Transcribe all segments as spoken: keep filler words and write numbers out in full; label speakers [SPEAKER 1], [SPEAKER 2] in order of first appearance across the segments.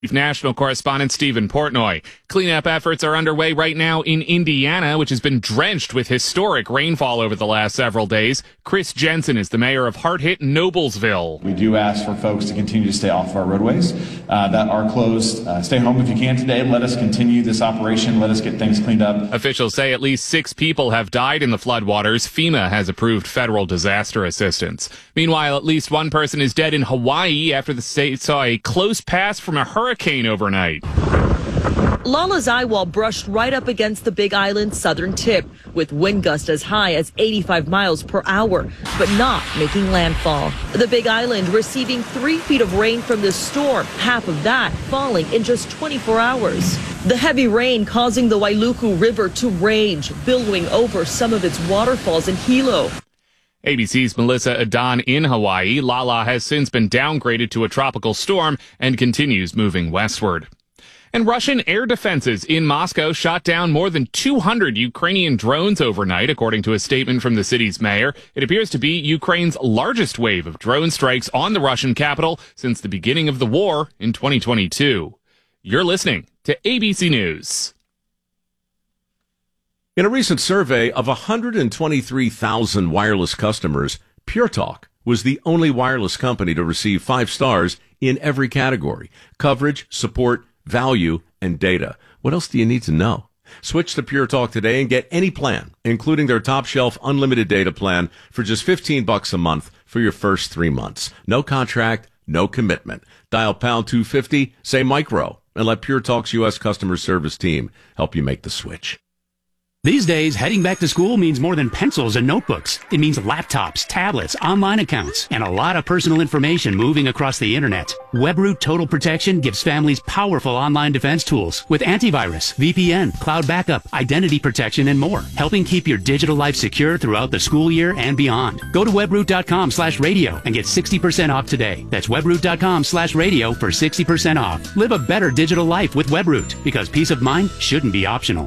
[SPEAKER 1] National correspondent Stephen Portnoy. Cleanup efforts are underway right now in Indiana, which has been drenched with historic rainfall over the last several days. Chris Jensen is the mayor of hard-hit Noblesville.
[SPEAKER 2] We do ask for folks to continue to stay off of our roadways uh, that are closed. Uh, stay home if you can today. Let us continue this operation. Let us get things cleaned up.
[SPEAKER 1] Officials say at least six people have died in the floodwaters. FEMA has approved federal disaster assistance. Meanwhile, at least one person is dead in Hawaii after the state saw a close pass from a hurricane. Hurricane overnight.
[SPEAKER 3] Lala's eyewall brushed right up against the Big Island's southern tip, with wind gusts as high as eighty-five miles per hour, but not making landfall. The Big Island receiving three feet of rain from the storm, half of that falling in just twenty-four hours. The heavy rain causing the Wailuku River to rage, billowing over some of its waterfalls in Hilo.
[SPEAKER 1] A B C's Melissa Adon in Hawaii. Lala has since been downgraded to a tropical storm and continues moving westward. And Russian air defenses in Moscow shot down more than two hundred Ukrainian drones overnight, according to a statement from the city's mayor. It appears to be Ukraine's largest wave of drone strikes on the Russian capital since the beginning of the war in twenty twenty-two. You're listening to A B C News.
[SPEAKER 4] In a recent survey of one hundred twenty-three thousand wireless customers, Pure Talk was the only wireless company to receive five stars in every category: coverage, support, value, and data. What else do you need to know? Switch to Pure Talk today and get any plan, including their top shelf unlimited data plan, for just fifteen bucks a month for your first three months. No contract, no commitment. Dial pound two fifty, say micro, and let Pure Talk's U S customer service team help you make the switch.
[SPEAKER 5] These days, heading back to school means more than pencils and notebooks. It means laptops, tablets, online accounts, and a lot of personal information moving across the internet. WebRoot Total Protection gives families powerful online defense tools with antivirus, V P N, cloud backup, identity protection, and more, helping keep your digital life secure throughout the school year and beyond. Go to webroot.com slash radio and get sixty percent off today. That's webroot.com slash radio for sixty percent off. Live a better digital life with WebRoot, because peace of mind shouldn't be optional.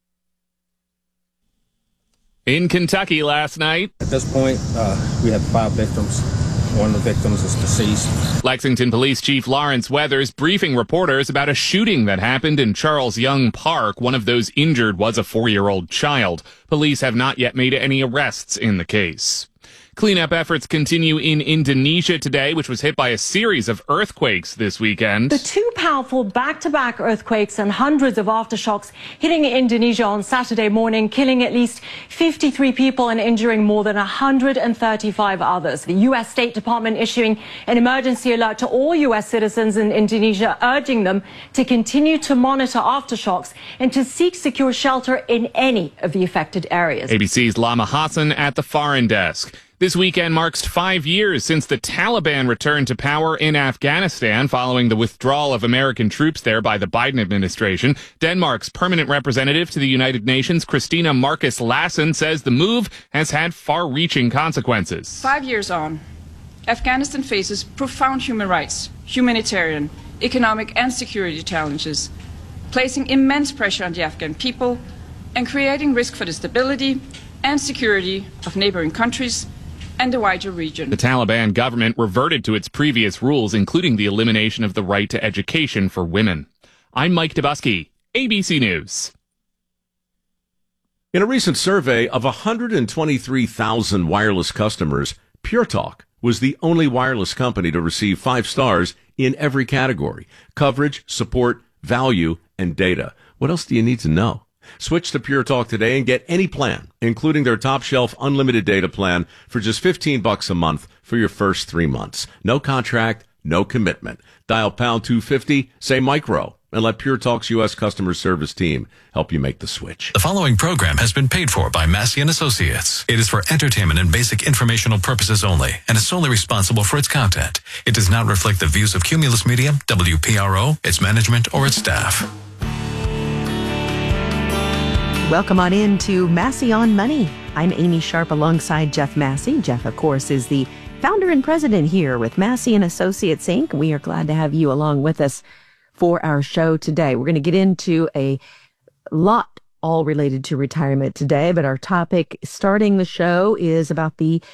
[SPEAKER 1] In Kentucky last night.
[SPEAKER 6] At this point, uh, we have five victims. One of the victims is deceased.
[SPEAKER 1] Lexington Police Chief Lawrence Weathers briefing reporters about a shooting that happened in Charles Young Park. One of those injured was a four-year-old child. Police have not yet made any arrests in the case. Cleanup efforts continue in Indonesia today, which was hit by a series of earthquakes this weekend.
[SPEAKER 7] The two powerful back-to-back earthquakes and hundreds of aftershocks hitting Indonesia on Saturday morning, killing at least fifty-three people and injuring more than one hundred thirty-five others. The U S State Department issuing an emergency alert to all U S citizens in Indonesia, urging them to continue to monitor aftershocks and to seek secure shelter in any of the affected areas.
[SPEAKER 1] A B C's Lama Hassan at the foreign desk. This weekend marks five years since the Taliban returned to power in Afghanistan following the withdrawal of American troops there by the Biden administration. Denmark's permanent representative to the United Nations, Christina Marcus Lassen, says the move has had far-reaching consequences.
[SPEAKER 8] Five years on, Afghanistan faces profound human rights, humanitarian, economic and security challenges, placing immense pressure on the Afghan people and creating risk for the stability and security of neighboring countries and the wider region.
[SPEAKER 1] The Taliban government reverted to its previous rules, including the elimination of the right to education for women. I'm Mike Dubusky, A B C News.
[SPEAKER 4] In a recent survey of one hundred twenty-three thousand wireless customers, Pure Talk was the only wireless company to receive five stars in every category: coverage, support, value, and data. What else do you need to know? Switch to Pure Talk today and get any plan, including their top shelf unlimited data plan, for just fifteen bucks a month for your first three months. No contract, no commitment. Dial pound two fifty, say micro, and let Pure Talk's U S customer service team help you make the switch.
[SPEAKER 9] The following program has been paid for by Massey and Associates. It is for entertainment and basic informational purposes only, and is solely responsible for its content. It does not reflect the views of Cumulus Media, W P R O, its management, or its staff.
[SPEAKER 10] Welcome on in to Massey on Money. I'm Amy Sharp alongside Jeff Massey. Jeff, of course, is the founder and president here with Massey and Associates, Incorporated. We are glad to have you along with us for our show today. We're going to get into a lot all related to retirement today, but our topic starting the show is about the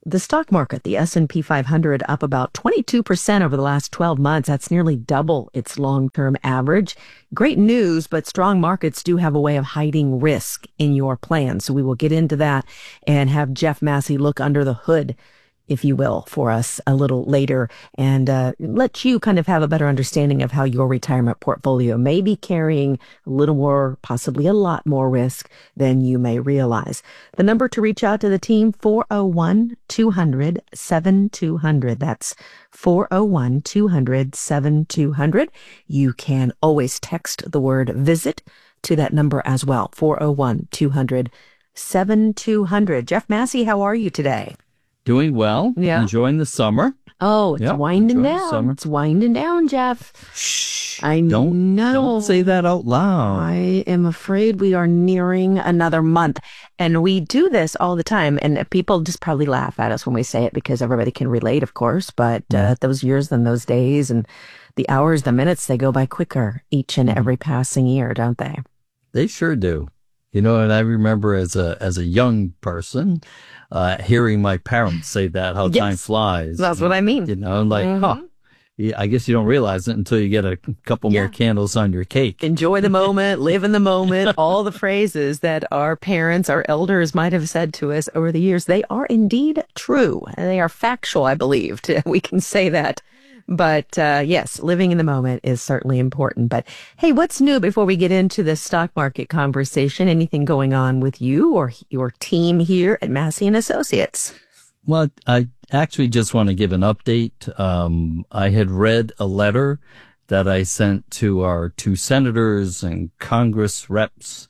[SPEAKER 10] The stock market, the S and P five hundred, up about twenty-two percent over the last twelve months. That's nearly double its long-term average. Great news, but strong markets do have a way of hiding risk in your plans. So we will get into that and have Jeff Massey look under the hood, if you will, for us a little later and uh, let you kind of have a better understanding of how your retirement portfolio may be carrying a little more, possibly a lot more risk than you may realize. The number to reach out to the team, four oh one, two hundred, seventy-two hundred. That's four oh one, two hundred, seventy-two hundred. You can always text the word visit to that number as well, four oh one, two hundred, seventy-two hundred. Jeff Massey, how are you today?
[SPEAKER 11] Doing well. Yeah. Enjoying the summer.
[SPEAKER 10] Oh, it's
[SPEAKER 11] yep.
[SPEAKER 10] winding down. It's winding down, Jeff.
[SPEAKER 11] Shh.
[SPEAKER 10] I
[SPEAKER 11] don't,
[SPEAKER 10] know.
[SPEAKER 11] Don't say that out loud.
[SPEAKER 10] I am afraid we are nearing another month. And we do this all the time. And people just probably laugh at us when we say it because everybody can relate, of course. But uh, those years and those days and the hours, the minutes, they go by quicker each and every passing year, don't they?
[SPEAKER 11] They sure do. You know, and I remember as a as a young person, uh, hearing my parents say that, how
[SPEAKER 10] yes,
[SPEAKER 11] time flies.
[SPEAKER 10] That's what I mean.
[SPEAKER 11] You know, like, mm-hmm. huh, yeah, I guess you don't realize it until you get a couple yeah. more candles on your cake.
[SPEAKER 10] Enjoy the moment, live in the moment, all the phrases that our parents, our elders might have said to us over the years, they are indeed true. They are factual, I believe. We can say that. But uh, yes, living in the moment is certainly important. But hey, what's new before we get into the stock market conversation? Anything going on with you or your team here at Massey and Associates?
[SPEAKER 11] Well, I actually just want to give an update. Um, I had read a letter that I sent to our two senators and Congress reps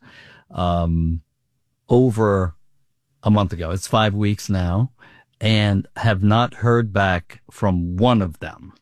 [SPEAKER 11] um, over a month ago. It's five weeks now, and have not heard back from one of them.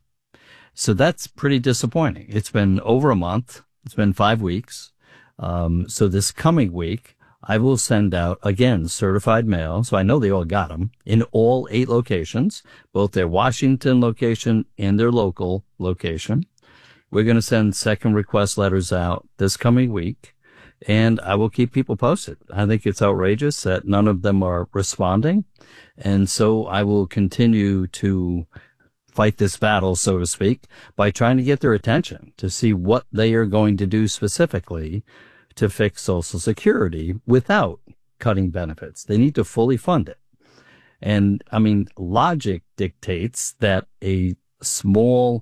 [SPEAKER 11] So that's pretty disappointing. It's been over a month. It's been five weeks. Um, so this coming week, I will send out, again, certified mail. So I know they all got them in all eight locations, both their Washington location and their local location. We're going to send second request letters out this coming week, and I will keep people posted. I think it's outrageous that none of them are responding. And so I will continue to fight this battle, so to speak, by trying to get their attention to see what they are going to do specifically to fix Social Security without cutting benefits. They need to fully fund it. And I mean, logic dictates that a small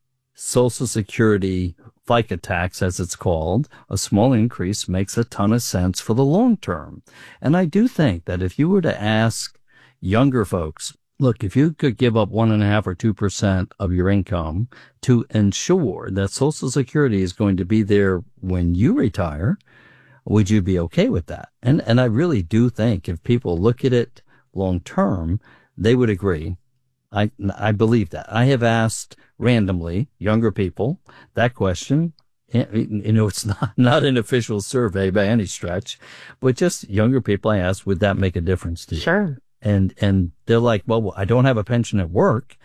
[SPEAKER 11] Social Security FICA tax, as it's called, a small increase makes a ton of sense for the long term. And I do think that if you were to ask younger folks, look, if you could give up one and a half or two percent of your income to ensure that Social Security is going to be there when you retire, would you be okay with that? And and I really do think if people look at it long term, they would agree. I I believe that. I have asked randomly younger people that question. You know, it's not not an official survey by any stretch, but just younger people. I asked, would that make a difference to you?
[SPEAKER 10] Sure.
[SPEAKER 11] And, and they're like, well, I don't have a pension at work,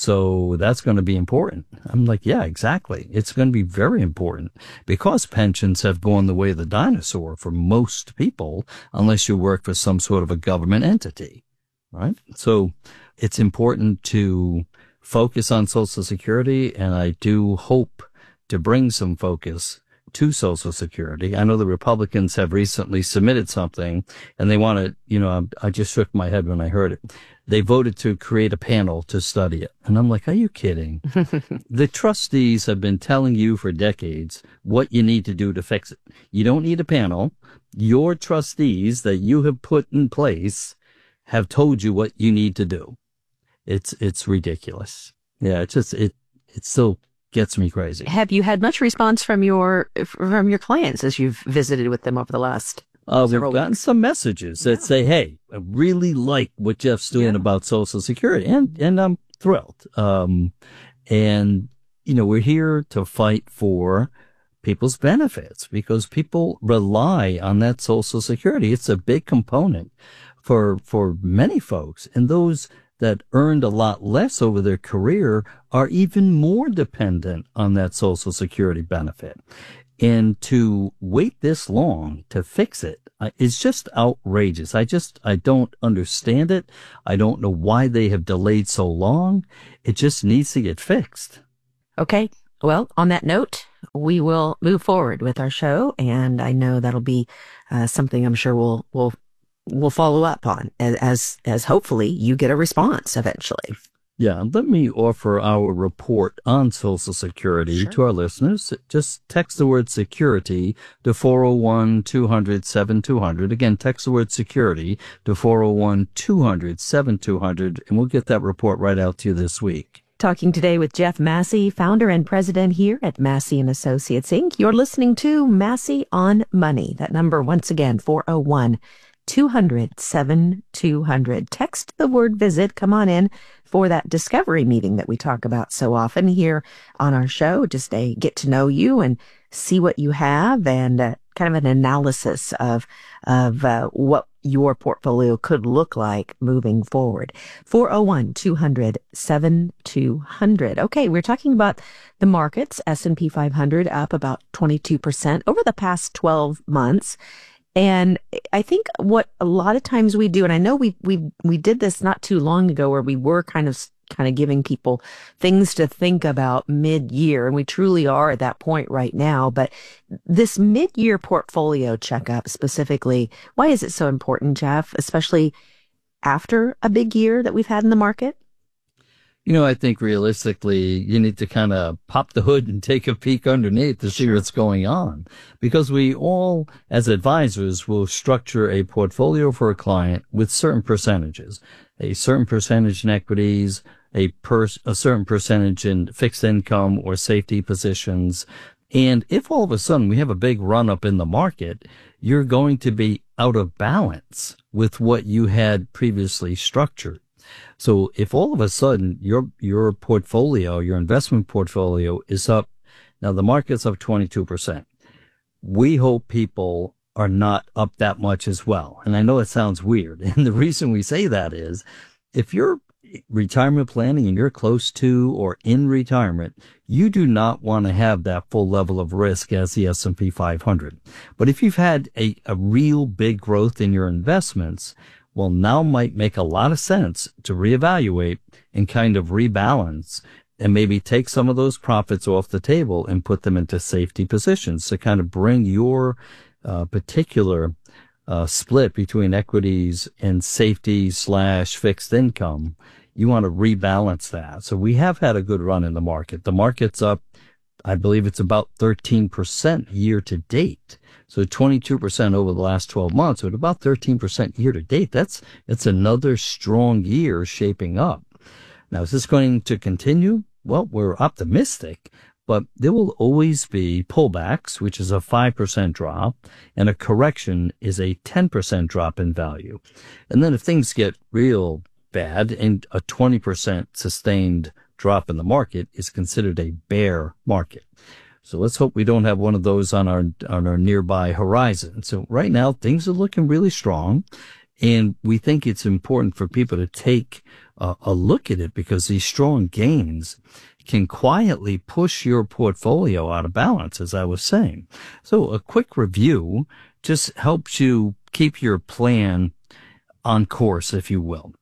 [SPEAKER 11] so that's going to be important. I'm like, yeah, exactly. It's going to be very important because pensions have gone the way of the dinosaur for most people, unless you work for some sort of a government entity, right? So it's important to focus on Social Security, and I do hope to bring some focus to Social Security. I know the Republicans have recently submitted something, and they want to, you know, I, I just shook my head when I heard it. They voted to create a panel to study it. And I'm like, are you kidding? The trustees have been telling you for decades what you need to do to fix it. You don't need a panel. Your trustees that you have put in place have told you what you need to do. It's, it's ridiculous. Yeah, it's just, it, it still gets me crazy.
[SPEAKER 10] Have you had much response from your from your clients as you've visited with them over the last
[SPEAKER 11] uh, we've
[SPEAKER 10] weeks?
[SPEAKER 11] gotten some messages that yeah. say, hey, I really like what Jeff's doing yeah. about Social Security, and and I'm thrilled. Um, and you know, we're here to fight for people's benefits because people rely on that Social Security. It's a big component for for many folks, and those that earned a lot less over their career are even more dependent on that Social Security benefit. And to wait this long to fix it, uh, it's just outrageous. I just, I don't understand it. I don't know why they have delayed so long. It just needs to get fixed.
[SPEAKER 10] Okay. Well, on that note, we will move forward with our show, and I know that'll be uh, something I'm sure we'll, we'll, we'll follow up on as, as hopefully you get a response eventually.
[SPEAKER 11] Yeah, let me offer our report on Social Security sure. to our listeners. Just text the word security to four oh one, two hundred, seven two hundred. Again, text the word security to four oh one, two hundred, seven two hundred, and we'll get that report right out to you this week.
[SPEAKER 10] Talking today with Jeff Massey, founder and president here at Massey and Associates, Incorporated. You're listening to Massey on Money. That number, once again, four oh one, two hundred, seven two hundred. Text the word visit. Come on in for that discovery meeting that we talk about so often here on our show. Just a get to know you and see what you have, and uh, kind of an analysis of of uh, what your portfolio could look like moving forward. four oh one, two hundred, seven two hundred. Okay, we're talking about the markets. S and P five hundred up about twenty-two percent over the past twelve months. And I think what a lot of times we do, and I know we we we did this not too long ago, where we were kind of kind of giving people things to think about mid-year, and we truly are at that point right now. But this mid-year portfolio checkup specifically, why is it so important, Jeff, especially after a big year that we've had in the market?
[SPEAKER 11] You know, I think realistically, you need to kind of pop the hood and take a peek underneath to see what's going on. Because we all, as advisors, will structure a portfolio for a client with certain percentages. A certain percentage in equities, a, per- a certain percentage in fixed income or safety positions. And if all of a sudden we have a big run up in the market, you're going to be out of balance with what you had previously structured. So if all of a sudden your your portfolio, your investment portfolio is up, now the market's up twenty-two percent. We hope people are not up that much as well. And I know it sounds weird. And the reason we say that is if you're retirement planning and you're close to or in retirement, you do not want to have that full level of risk as the S and P five hundred. But if you've had a, a real big growth in your investments, well, now might make a lot of sense to reevaluate and kind of rebalance and maybe take some of those profits off the table and put them into safety positions to kind of bring your uh, particular uh, split between equities and safety slash fixed income. You want to rebalance that. So we have had a good run in the market. The market's up, I believe it's about thirteen percent year to date. So twenty-two percent over the last twelve months, but about thirteen percent year to date. That's, it's another strong year shaping up. Now, is this going to continue? Well, we're optimistic, but there will always be pullbacks, which is a five percent drop, and a correction is a ten percent drop in value. And then if things get real bad and a twenty percent sustained drop in the market is considered a bear market. So let's hope we don't have one of those on our on our nearby horizon. So right now, things are looking really strong, and we think it's important for people to take uh, a look at it because these strong gains can quietly push your portfolio out of balance, as I was saying. So a quick review just helps you keep your plan on course, if you will,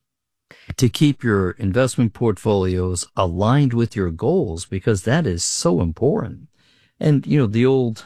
[SPEAKER 11] to keep your investment portfolios aligned with your goals, because that is so important. And, you know, the old,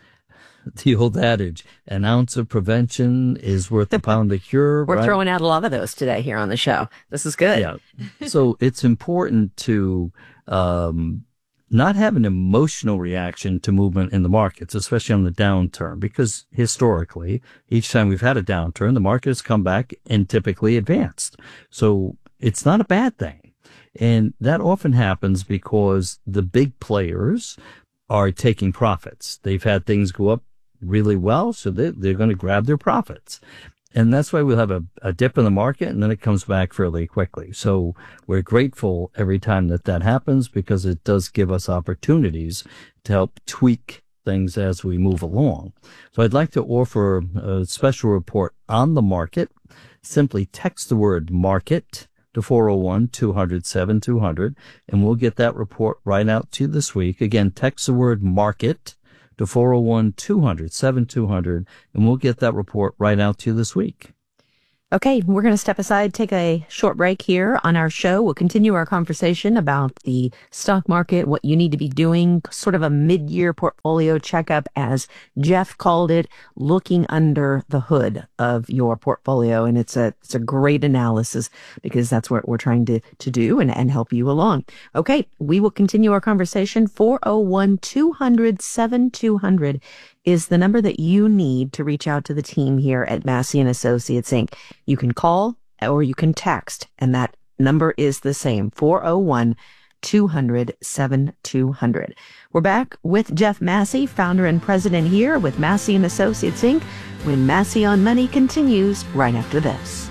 [SPEAKER 11] the old adage, an ounce of prevention is worth a pound of cure.
[SPEAKER 10] We're
[SPEAKER 11] right?
[SPEAKER 10] throwing out a lot of those today here on the show. This is good.
[SPEAKER 11] Yeah. So it's important to, um, not have an emotional reaction to movement in the markets, especially on the downturn, because historically, each time we've had a downturn, the market has come back and typically advanced. So it's not a bad thing. And that often happens because the big players are taking profits. They've had things go up really well, so they, they're going to grab their profits. And that's why we'll have a, a dip in the market, and then it comes back fairly quickly. So we're grateful every time that that happens, because it does give us opportunities to help tweak things as we move along. So I'd like to offer a special report on the market. Simply text the word market to four oh one, two hundred, seven two hundred, and we'll get that report right out to you this week. Again, text the word market to four oh one, two hundred, seventy-two hundred, and we'll get that report right out to you this week.
[SPEAKER 10] Okay, we're going to step aside, take a short break here on our show. We'll continue our conversation about the stock market, what you need to be doing, sort of a mid-year portfolio checkup, as Jeff called it, looking under the hood of your portfolio. And it's a it's a great analysis, because that's what we're trying to, to do and, and help you along. Okay, we will continue our conversation. four oh one, two hundred, seventy-two hundred is the number that you need to reach out to the team here at Massey and Associates, Incorporated. You can call or you can text, and that number is the same, four oh one, two hundred, seventy-two hundred. We're back with Jeff Massey, founder and president here with Massey and Associates, Incorporated, when Massey on Money continues right after this.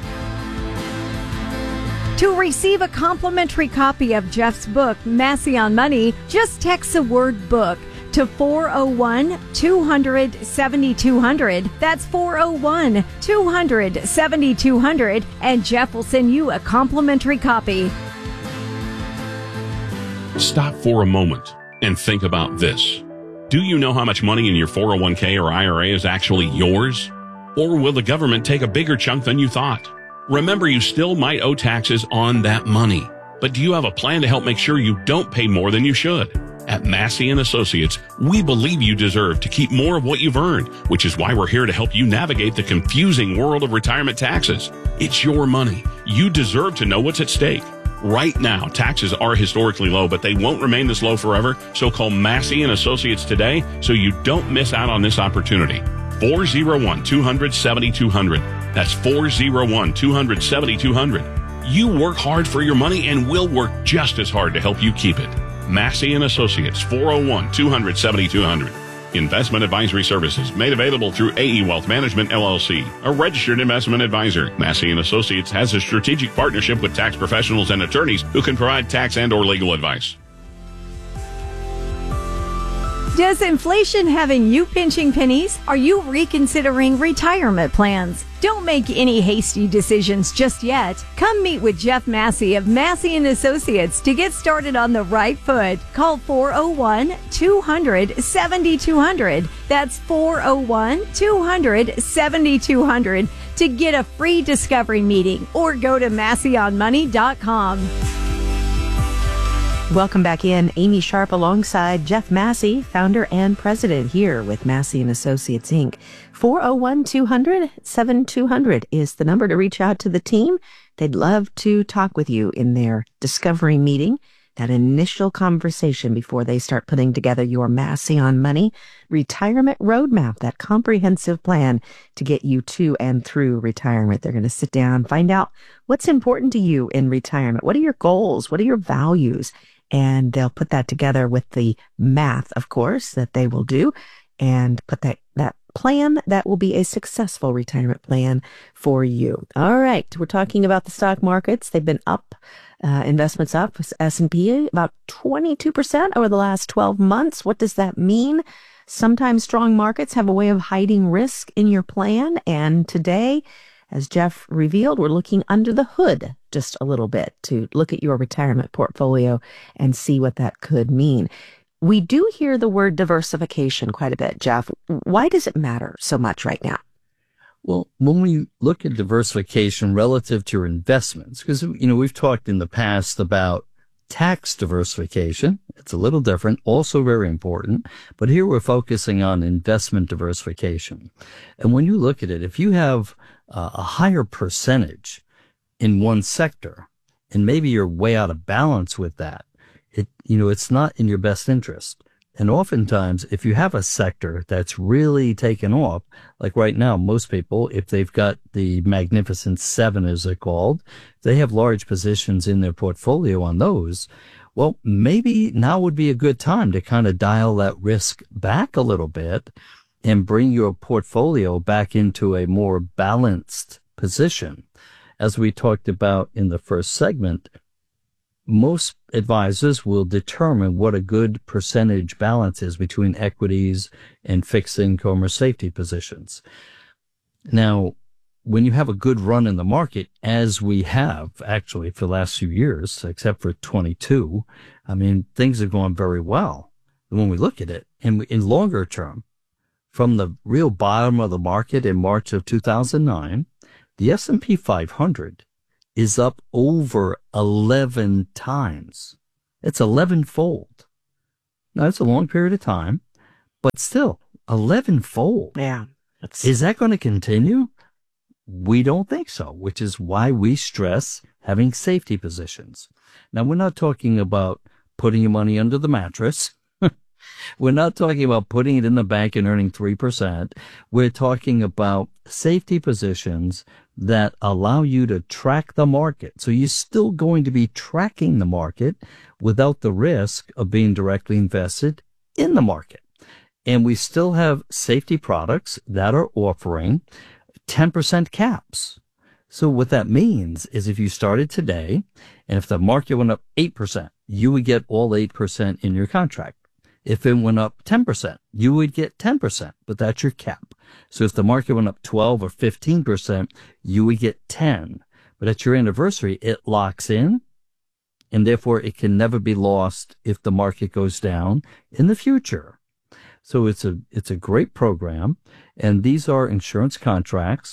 [SPEAKER 12] To receive a complimentary copy of Jeff's book, Massey on Money, just text the word book to four oh one, two hundred, seventy-two hundred. That's four oh one, two hundred, seventy-two hundred, and Jeff will send you a complimentary copy.
[SPEAKER 13] Stop for a moment and think about this. Do you know how much money in your four oh one k or I R A is actually yours? Or will the government take a bigger chunk than you thought? Remember, you still might owe taxes on that money. But do you have a plan to help make sure you don't pay more than you should? At Massey and Associates, we believe you deserve to keep more of what you've earned, which is why we're here to help you navigate the confusing world of retirement taxes. It's your money. You deserve to know what's at stake. Right now, taxes are historically low, but they won't remain this low forever, so call Massey and Associates today so you don't miss out on this opportunity. four oh one, two hundred, seventy-two hundred. That's four oh one, two hundred, seventy-two hundred. You work hard for your money, and we'll work just as hard to help you keep it. Massey and Associates, four oh one, two hundred, seventy-two hundred. Investment advisory services made available through A E Wealth Management, L L C, a registered investment advisor. Massey and Associates has a strategic partnership with tax professionals and attorneys who can provide tax and or legal advice.
[SPEAKER 12] Does inflation having you pinching pennies? Are you reconsidering retirement plans? Don't make any hasty decisions just yet. Come meet with Jeff Massey of Massey and Associates to get started on the right foot. Call four oh one, two hundred, seventy-two hundred. That's four oh one, two hundred, seventy-two hundred to get a free discovery meeting, or go to massey on money dot com.
[SPEAKER 10] Welcome back in. Amy Sharp alongside Jeff Massey, founder and president here with Massey and Associates, Incorporated. four oh one, two hundred, seventy-two hundred is the number to reach out to the team. They'd love to talk with you in their discovery meeting, that initial conversation before they start putting together your Massey on Money retirement roadmap, that comprehensive plan to get you to and through retirement. They're going to sit down, find out what's important to you in retirement. What are your goals? What are your values? And they'll put that together with the math, of course, that they will do, and put that, that plan that will be a successful retirement plan for you. All right. We're talking about the stock markets. They've been up, uh, investments up, S and P about twenty-two percent over the last twelve months. What does that mean? Sometimes strong markets have a way of hiding risk in your plan. And today, as Jeff revealed, we're looking under the hood just a little bit to look at your retirement portfolio and see what that could mean. We do hear the word diversification quite a bit, Jeff. Why does it matter so much right now?
[SPEAKER 11] Well, when we look at diversification relative to your investments, because, you know, we've talked in the past about tax diversification. It's a little different, also very important. But here we're focusing on investment diversification. And when you look at it, if you have uh, a higher percentage in one sector, and maybe you're way out of balance with that, it, you know, it's not in your best interest. And oftentimes, if you have a sector that's really taken off, like right now, most people, if they've got the Magnificent Seven, as they're called, they have large positions in their portfolio on those. Well, maybe now would be a good time to kind of dial that risk back a little bit and bring your portfolio back into a more balanced position. As we talked about in the first segment, most advisors will determine what a good percentage balance is between equities and fixed income or safety positions. Now, when you have a good run in the market, as we have actually for the last few years, except for twenty-two, I mean, things are going very well when we look at it. And in longer term, from the real bottom of the market in March of two thousand nine, the S and P five hundred is up over eleven times. It's eleven-fold. Now, it's a long period of time, but still, eleven-fold.
[SPEAKER 10] Yeah. That's...
[SPEAKER 11] Is that going to continue? We don't think so, which is why we stress having safety positions. Now, we're not talking about putting your money under the mattress. We're not talking about putting it in the bank and earning three percent. We're talking about safety positions that allow you to track the market. So you're still going to be tracking the market without the risk of being directly invested in the market. And we still have safety products that are offering ten percent caps. So what that means is if you started today, and if the market went up eight percent, you would get all eight percent in your contract. If it went up ten percent, you would get ten percent, but that's your cap. So if the market went up twelve or fifteen percent, you would get ten. But at your anniversary, it locks in, and therefore it can never be lost if the market goes down in the future. So it's a, it's a great program, and these are insurance contracts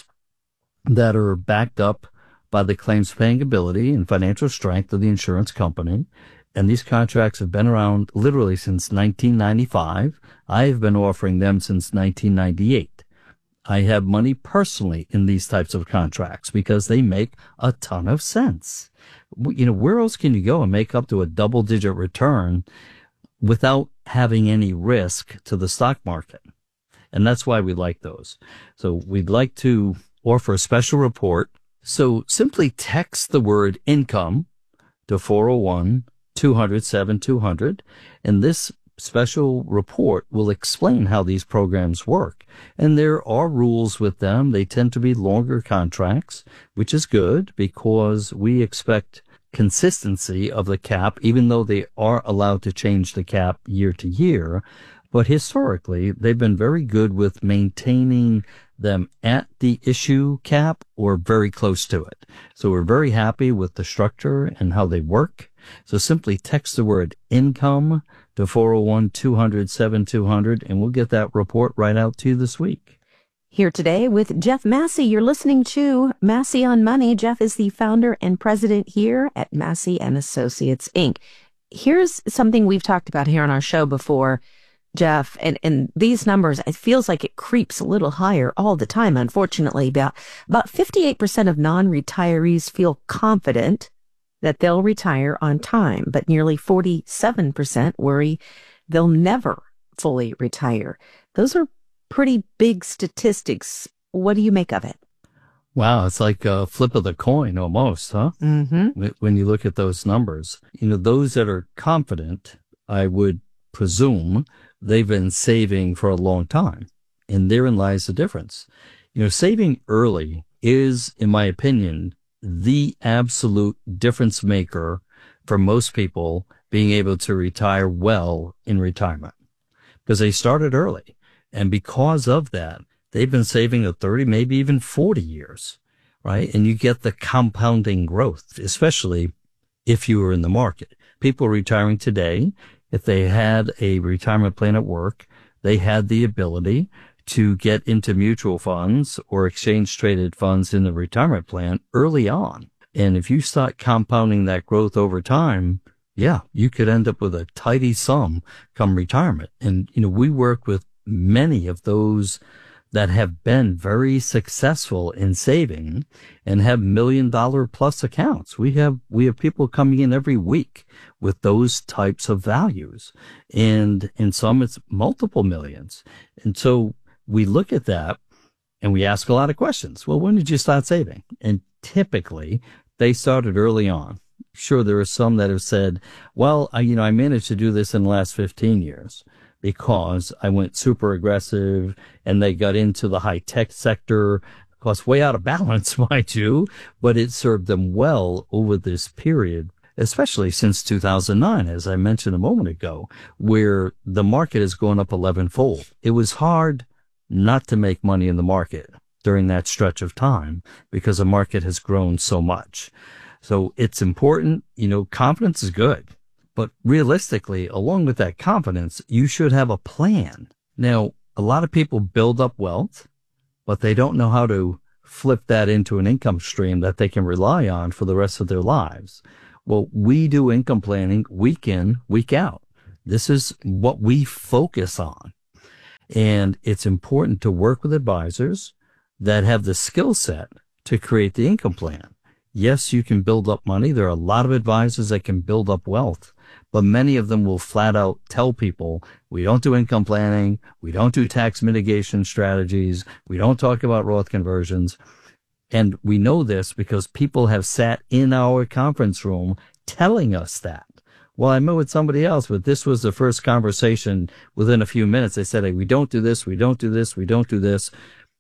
[SPEAKER 11] that are backed up by the claims paying ability and financial strength of the insurance company. And these contracts have been around literally since nineteen ninety-five. I have been offering them since nineteen ninety-eight. I have money personally in these types of contracts because they make a ton of sense. You know, where else can you go and make up to a double-digit return without having any risk to the stock market? And that's why we like those. So we'd like to offer a special report. So simply text the word income to four oh one, two hundred, seven two hundred, and this special report will explain how these programs work. And there are rules with them. They tend to be longer contracts, which is good because we expect consistency of the cap, even though they are allowed to change the cap year to year. But historically, they've been very good with maintaining them at the issue cap or very close to it. So we're very happy with the structure and how they work. So simply text the word income to four oh one, two hundred, seven two hundred, and we'll get that report right out to you this week.
[SPEAKER 10] Here today with Jeff Massey. You're listening to Massey on Money. Jeff is the founder and president here at Massey and Associates, Incorporated. Here's something we've talked about here on our show before, Jeff, and, and these numbers, it feels like it creeps a little higher all the time, unfortunately. About, about fifty-eight percent of non-retirees feel confident that they'll retire on time, but nearly forty-seven percent worry they'll never fully retire. Those are pretty big statistics. What do you make of it?
[SPEAKER 11] Wow, it's like a flip of the coin almost, huh?
[SPEAKER 10] Mm-hmm.
[SPEAKER 11] When you look at those numbers. You know, those that are confident, I would presume they've been saving for a long time, and therein lies the difference. You know, saving early is, in my opinion, the absolute difference maker for most people being able to retire well in retirement because they started early. And because of that, they've been saving a thirty, maybe even forty years, right? And you get the compounding growth, especially if you were in the market. People retiring today, if they had a retirement plan at work, they had the ability to get into mutual funds or exchange traded funds in the retirement plan early on. And if you start compounding that growth over time, yeah, you could end up with a tidy sum come retirement. And, you know, we work with many of those that have been very successful in saving and have million dollar plus accounts. We have, we have people coming in every week with those types of values. And in some, it's multiple millions. And so we look at that and we ask a lot of questions. Well, when did you start saving? And typically they started early on. Sure, there are some that have said, well, I, you know, I managed to do this in the last fifteen years because I went super aggressive and they got into the high tech sector. Of course, way out of balance, mind you, but it served them well over this period, especially since two thousand nine, as I mentioned a moment ago, where the market has gone up eleven fold. It was hard not to make money in the market during that stretch of time because the market has grown so much. So it's important, you know, confidence is good, but realistically, along with that confidence, you should have a plan. Now, a lot of people build up wealth, but they don't know how to flip that into an income stream that they can rely on for the rest of their lives. Well, we do income planning week in, week out. This is what we focus on. And it's important to work with advisors that have the skill set to create the income plan. Yes, you can build up money. There are a lot of advisors that can build up wealth, but many of them will flat out tell people, we don't do income planning, we don't do tax mitigation strategies, we don't talk about Roth conversions. And we know this because people have sat in our conference room telling us that. Well, I met with somebody else, but this was the first conversation within a few minutes. They said, hey, we don't do this, we don't do this, we don't do this.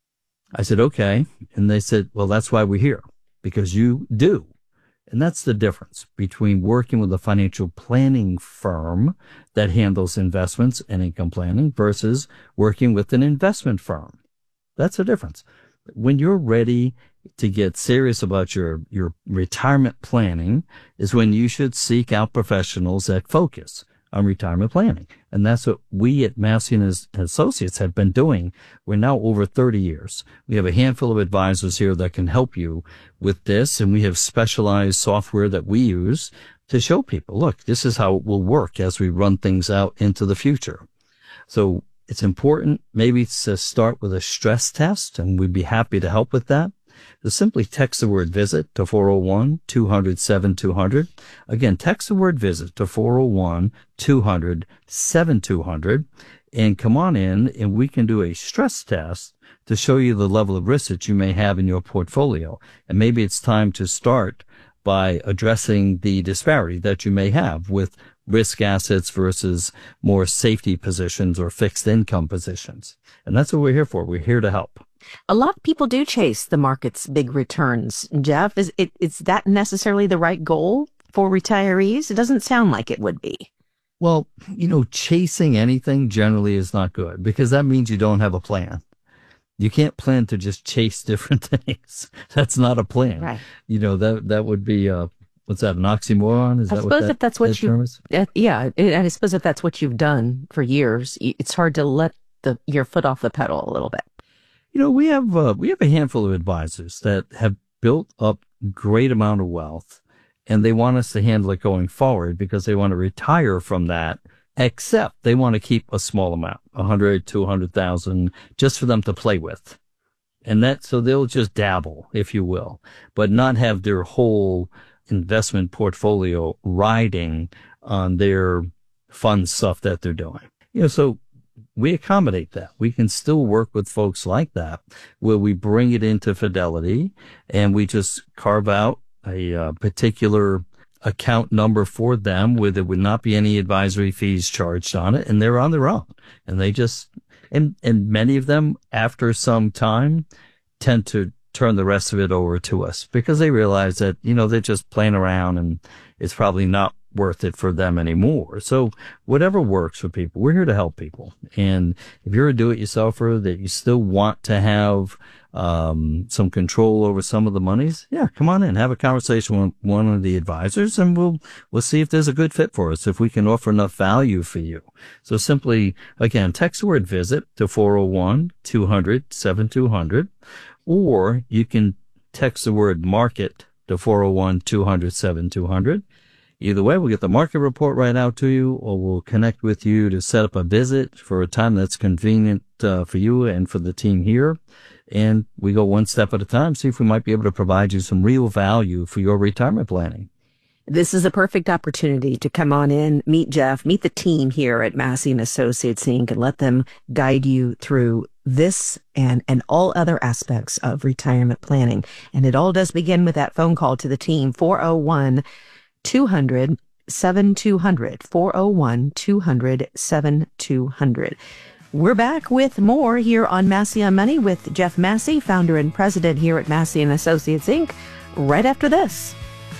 [SPEAKER 11] I said, okay. And they said, well, that's why we're here, because you do. And that's the difference between working with a financial planning firm that handles investments and income planning versus working with an investment firm. That's the difference. When you're ready to get serious about your, your retirement planning is when you should seek out professionals that focus on retirement planning. And that's what we at Massey and Associates have been doing. We're now over thirty years. We have a handful of advisors here that can help you with this, and we have specialized software that we use to show people, look, this is how it will work as we run things out into the future. So it's important maybe to start with a stress test, and we'd be happy to help with that. So simply text the word visit to four oh one, two hundred, seventy-two hundred. Again, text the word visit to four oh one, two hundred, seventy-two hundred and come on in and we can do a stress test to show you the level of risk that you may have in your portfolio. And maybe it's time to start by addressing the disparity that you may have with risk assets versus more safety positions or fixed income positions. And that's what we're here for. We're here to help.
[SPEAKER 10] A lot of people do chase the market's big returns. Jeff, is it, is that necessarily the right goal for retirees? It doesn't sound like it would be.
[SPEAKER 11] Well, you know, chasing anything generally is not good because that means you don't have a plan. You can't plan to just chase different things. That's not a plan. Right. You know, that, that would be, uh, what's that, an oxymoron? Is
[SPEAKER 10] I
[SPEAKER 11] that
[SPEAKER 10] suppose
[SPEAKER 11] what that,
[SPEAKER 10] if that's what
[SPEAKER 11] that
[SPEAKER 10] you,
[SPEAKER 11] term is?
[SPEAKER 10] Uh, yeah, and I suppose if that's what you've done for years, it's hard to let the your foot off the pedal a little bit.
[SPEAKER 11] You know, we have uh, we have a handful of advisors that have built up great amount of wealth, and they want us to handle it going forward because they want to retire from that. Except they want to keep a small amount, a hundred, two hundred thousand, just for them to play with, and that so they'll just dabble, if you will, but not have their whole investment portfolio riding on their fun stuff that they're doing. You know, so. We accommodate that. We can still work with folks like that where we bring it into Fidelity and we just carve out a uh, particular account number for them where there would not be any advisory fees charged on it, and they're on their own. And they just, and, and many of them after some time tend to turn the rest of it over to us because they realize that, you know, they're just playing around and it's probably not worth it for them anymore. So whatever works for people, we're here to help people. And if you're a do-it-yourselfer that you still want to have um, some control over some of the monies, yeah, come on in, have a conversation with one of the advisors, and we'll we'll see if there's a good fit for us, if we can offer enough value for you. So simply, again, text the word visit to four oh one, two hundred, seventy-two hundred, or you can text the word market to four oh one, two hundred, seventy-two hundred. Either way, we'll get the market report right out to you, or we'll connect with you to set up a visit for a time that's convenient uh, for you and for the team here. And we go one step at a time, see if we might be able to provide you some real value for your retirement planning.
[SPEAKER 10] This is a perfect opportunity to come on in, meet Jeff, meet the team here at Massey and Associates, Incorporated, and let them guide you through this and, and all other aspects of retirement planning. And it all does begin with that phone call to the team, four oh one, two hundred, seventy-two hundred, four oh one, two hundred, seventy-two hundred. We're back with more here on Massey on Money with Jeff Massey, founder and president here at Massey and Associates, Incorporated, right after this.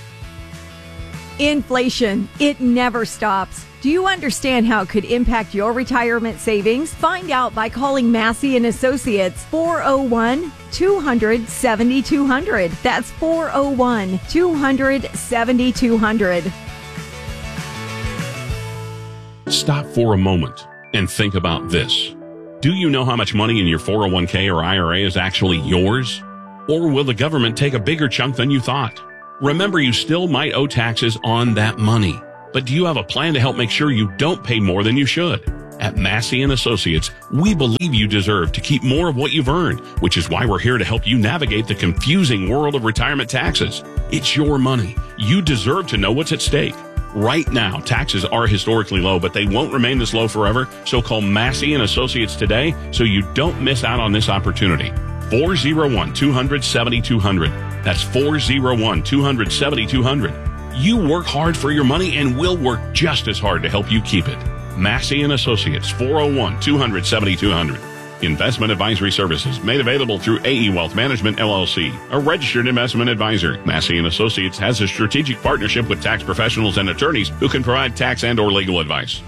[SPEAKER 12] Inflation, it never stops. Do you understand how it could impact your retirement savings? Find out by calling Massey and Associates, four oh one, two hundred, seventy-two hundred. That's four oh one, two hundred, seventy-two hundred.
[SPEAKER 13] Stop for a moment and think about this. Do you know how much money in your four oh one k or I R A is actually yours? Or will the government take a bigger chunk than you thought? Remember, you still might owe taxes on that money. But do you have a plan to help make sure you don't pay more than you should? At Massey and Associates, we believe you deserve to keep more of what you've earned, which is why we're here to help you navigate the confusing world of retirement taxes. It's your money. You deserve to know what's at stake. Right now, taxes are historically low, but they won't remain this low forever. So call Massey and Associates today so you don't miss out on this opportunity. four oh one, two hundred, seventy-two hundred. That's four oh one, two hundred, seventy-two hundred. You work hard for your money and we'll work just as hard to help you keep it. Massey and Associates, four oh one, two hundred, seventy-two hundred. Investment advisory services made available through A E Wealth Management, L L C, a registered investment advisor. Massey and Associates has a strategic partnership with tax professionals and attorneys who can provide tax and or legal advice.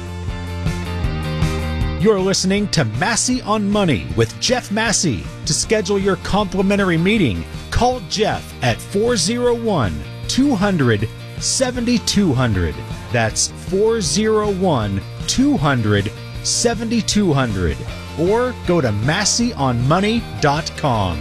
[SPEAKER 14] You're listening to Massey on Money with Jeff Massey. To schedule your complimentary meeting, call Jeff at four oh one, two hundred, seventy-two hundred. That's four oh one, two hundred, seventy-two hundred. Or go to massey on money dot com.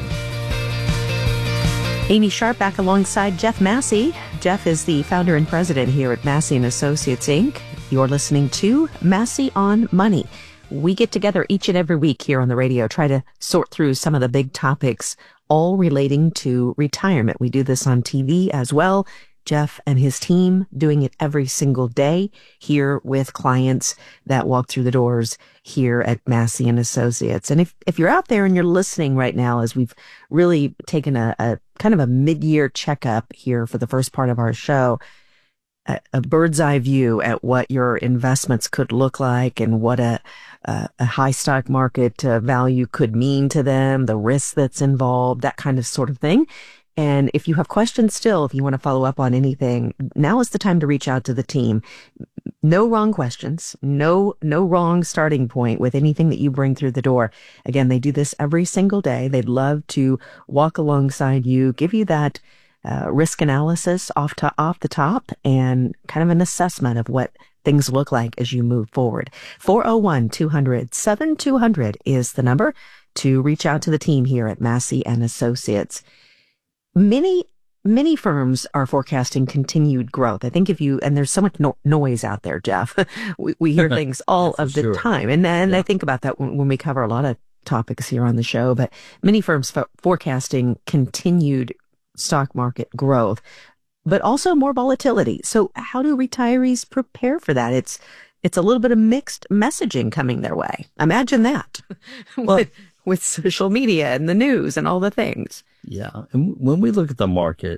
[SPEAKER 10] Amy Sharp back alongside Jeff Massey. Jeff is the founder and president here at Massey and Associates, Incorporated. You're listening to Massey on Money. We get together each and every week here on the radio, try to sort through some of the big topics, all relating to retirement. We do this on T V as well. Jeff and his team doing it every single day here with clients that walk through the doors here at Massey and Associates. And if, if you're out there and you're listening right now, as we've really taken a, a kind of a mid-year checkup here for the first part of our show, a, a bird's eye view at what your investments could look like and what a, a, a high stock market uh, value could mean to them, the risk that's involved, that kind of sort of thing. And if you have questions still, if you want to follow up on anything, now is the time to reach out to the team. No wrong questions, no, no wrong starting point with anything that you bring through the door. Again, they do this every single day. They'd love to walk alongside you, give you that uh, risk analysis off to off the top and kind of an assessment of what things look like as you move forward. four oh one, two hundred, seventy-two hundred is the number to reach out to the team here at Massey and Associates. Many, many firms are forecasting continued growth. I think if you, and there's so much no, noise out there, Jeff, we, we hear things all of the
[SPEAKER 11] sure.
[SPEAKER 10] time. And, and
[SPEAKER 11] yeah.
[SPEAKER 10] I think about that when, when we cover a lot of topics here on the show, but many firms fo- forecasting continued stock market growth, but also more volatility. So how do retirees prepare for that? It's, it's a little bit of mixed messaging coming their way. Imagine that
[SPEAKER 11] Well,
[SPEAKER 10] with, with social media and the news and all the things.
[SPEAKER 11] Yeah. And when we look at the market,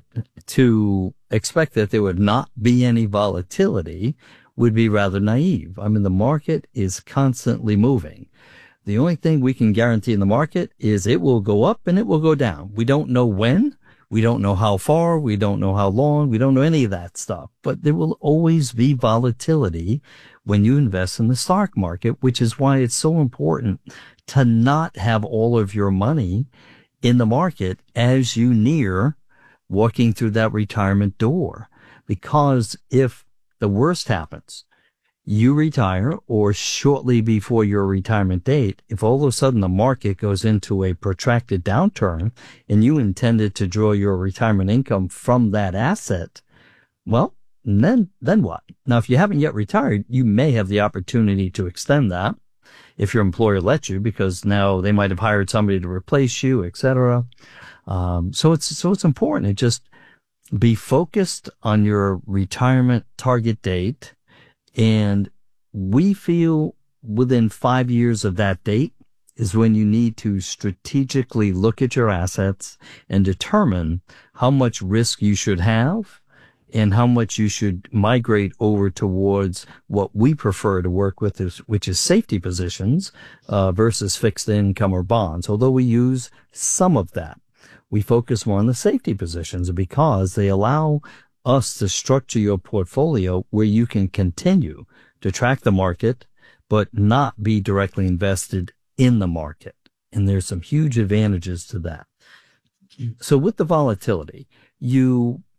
[SPEAKER 11] to expect that there would not be any volatility would be rather naive. I mean, the market is constantly moving. The only thing we can guarantee in the market is it will go up and it will go down. We don't know when. We don't know how far. We don't know how long. We don't know any of that stuff. But there will always be volatility when you invest in the stock market, which is why it's so important to not have all of your money in the market as you near walking through that retirement door. Because if the worst happens, you retire, or shortly before your retirement date, if all of a sudden the market goes into a protracted downturn and you intended to draw your retirement income from that asset, well, then, then what? Now, if you haven't yet retired, you may have the opportunity to extend that if your employer lets you, because now they might have hired somebody to replace you, et cetera. Um, so it's, so it's important to just be focused on your retirement target date. And we feel within five years of that date is when you need to strategically look at your assets and determine how much risk you should have and how much you should migrate over towards what we prefer to work with, is, which is safety positions uh, versus fixed income or bonds. Although we use some of that, we focus more on the safety positions because they allow us to structure your portfolio where you can continue to track the market, but not be directly invested in the market. And there's some huge advantages to that. So with the volatility, you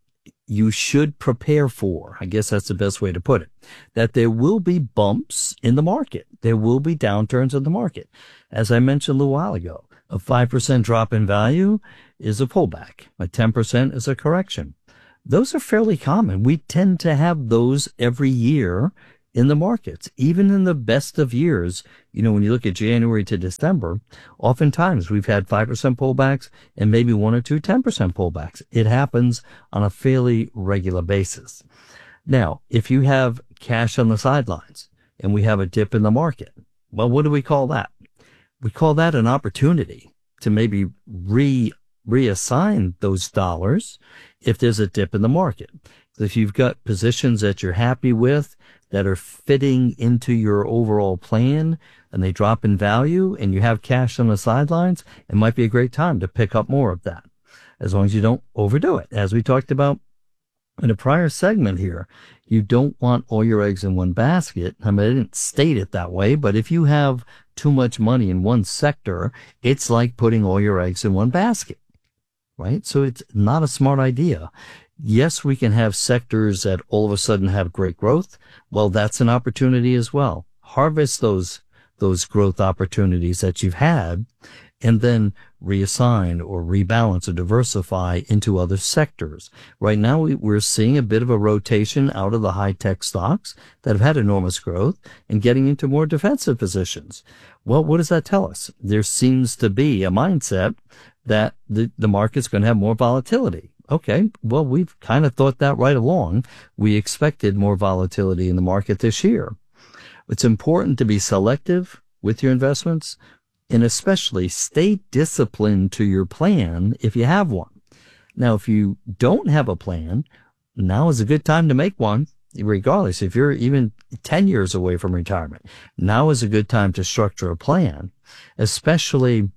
[SPEAKER 11] you should prepare for, I guess that's the best way to put it, that there will be bumps in the market. There will be downturns in the market. As I mentioned a little while ago, a five percent drop in value is a pullback. A ten percent is a correction. Those are fairly common. We tend to have those every year in the markets. Even in the best of years, you know, when you look at January to December, oftentimes we've had five percent pullbacks and maybe one or two ten percent pullbacks. It happens on a fairly regular basis. Now, if you have cash on the sidelines and we have a dip in the market, well, what do we call that? We call that an opportunity to maybe re reassign those dollars if there's a dip in the market. If you've got positions that you're happy with that are fitting into your overall plan and they drop in value and you have cash on the sidelines, it might be a great time to pick up more of that, as long as you don't overdo it. As we talked about in a prior segment here, you don't want all your eggs in one basket. I mean, I didn't state it that way, but if you have too much money in one sector, it's like putting all your eggs in one basket, right? So it's not a smart idea. Yes, we can have sectors that all of a sudden have great growth. Well, that's an opportunity as well. Harvest those, those growth opportunities that you've had and then reassign or rebalance or diversify into other sectors. Right now, we, we're seeing a bit of a rotation out of the high-tech stocks that have had enormous growth and getting into more defensive positions. Well, what does that tell us? There seems to be a mindset that the, the market's going to have more volatility. Okay, well, we've kind of thought that right along. We expected more volatility in the market this year. It's important to be selective with your investments and especially stay disciplined to your plan if you have one. Now, if you don't have a plan, now is a good time to make one. Regardless, if you're even ten years away from retirement, now is a good time to structure a plan, especially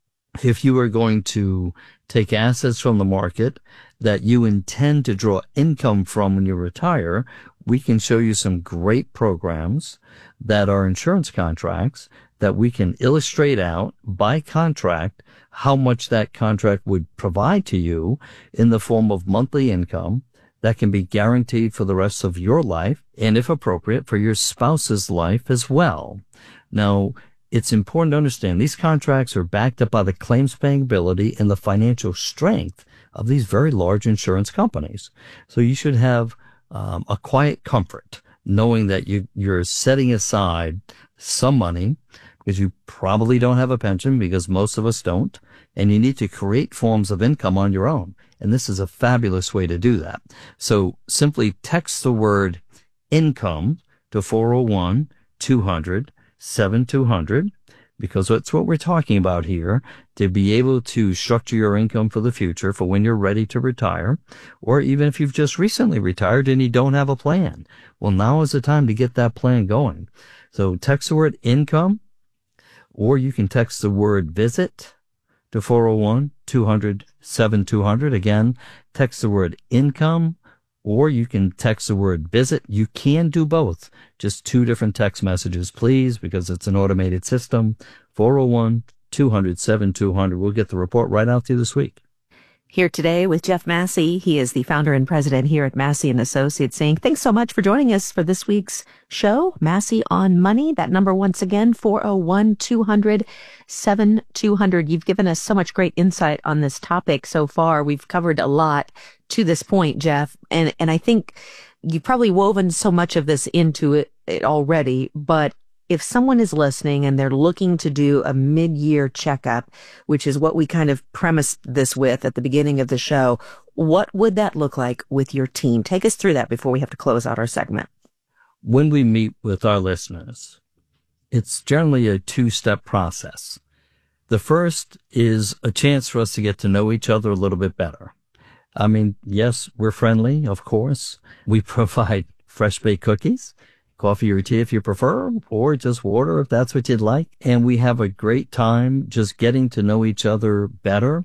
[SPEAKER 11] if you are going to take assets from the market that you intend to draw income from when you retire. We can show you some great programs that are insurance contracts that we can illustrate out by contract how much that contract would provide to you in the form of monthly income that can be guaranteed for the rest of your life and, if appropriate, for your spouse's life as well. Now, it's important to understand these contracts are backed up by the claims paying ability and the financial strength of these very large insurance companies. So you should have um, a quiet comfort knowing that you, you're setting aside some money because you probably don't have a pension, because most of us don't, and you need to create forms of income on your own. And this is a fabulous way to do that. So simply text the word income to four oh one, two hundred, seventy-two hundred, because that's what we're talking about here, to be able to structure your income for the future, for when you're ready to retire, or even if you've just recently retired and you don't have a plan. Well, now is the time to get that plan going. So text the word income, or you can text the word visit to four oh one, two hundred, seventy-two hundred. Again, text the word income, or you can text the word visit. You can do both. Just two different text messages, please, because it's an automated system. four oh one, two hundred, seventy-two hundred. We'll get the report right out to you this week.
[SPEAKER 10] Here today with Jeff Massey. He is the founder and president here at Massey and Associates, saying thanks so much for joining us for this week's show, Massey on Money. That number once again, four oh one, two hundred, seventy-two hundred. You've given us so much great insight on this topic so far. We've covered a lot to this point, Jeff, and and I think you've probably woven so much of this into it, it already, but if someone is listening and they're looking to do a mid-year checkup, which is what we kind of premised this with at the beginning of the show, what would that look like with your team? Take us through that before we have to close out our segment.
[SPEAKER 11] When we meet with our listeners, it's generally a two-step process. The first is a chance for us to get to know each other a little bit better. I mean, yes, we're friendly, of course. We provide fresh baked cookies, coffee or tea if you prefer, or just water if that's what you'd like. And we have a great time just getting to know each other better.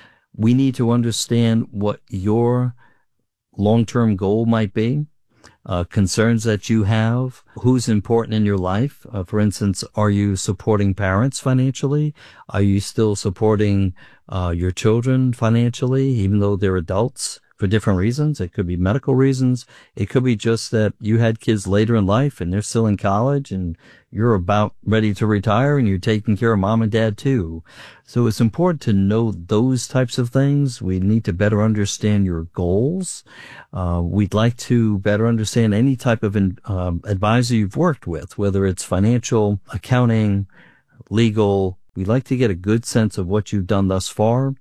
[SPEAKER 11] We need to understand what your long-term goal might be, uh, concerns that you have, who's important in your life. Uh, for instance, are you supporting parents financially? Are you still supporting uh, your children financially, even though they're adults? for different reasons. It could be medical reasons. It could be just that you had kids later in life and they're still in college and you're about ready to retire and you're taking care of mom and dad too. So it's important to know those types of things. We need to better understand your goals. Uh, we'd like to better understand any type of um, advisor you've worked with, whether it's financial, accounting, legal. We'd like to get a good sense of what you've done thus far.